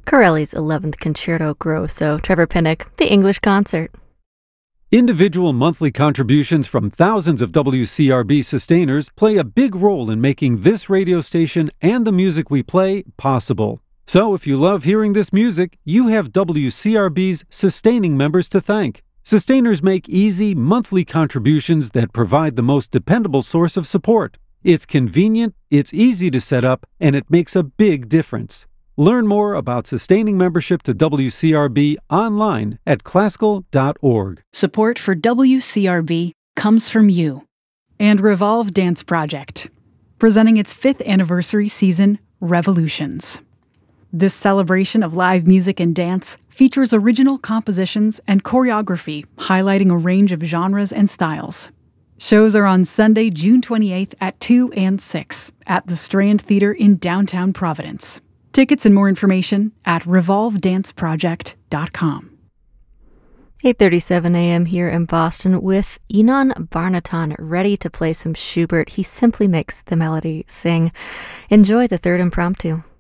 Corelli's 11th Concerto Grosso, Trevor Pinnock, the English Concert. Individual monthly contributions from thousands of WCRB sustainers play a big role in making this radio station and the music we play possible. So if you love hearing this music, you have WCRB's sustaining members to thank. Sustainers make easy, monthly contributions that provide the most dependable source of support. It's convenient, it's easy to set up, and it makes a big difference. Learn more about sustaining membership to WCRB online at classical.org. Support for WCRB comes from you. And Revolve Dance Project, presenting its 5th anniversary season, Revolutions. This celebration of live music and dance features original compositions and choreography highlighting a range of genres and styles. Shows are on Sunday, June 28th at 2 and 6 at the Strand Theater in downtown Providence. Tickets and more information at revolvedanceproject.com. 8:37 a.m. here in Boston with Inon Barnaton ready to play some Schubert. He simply makes the melody sing. Enjoy the third impromptu.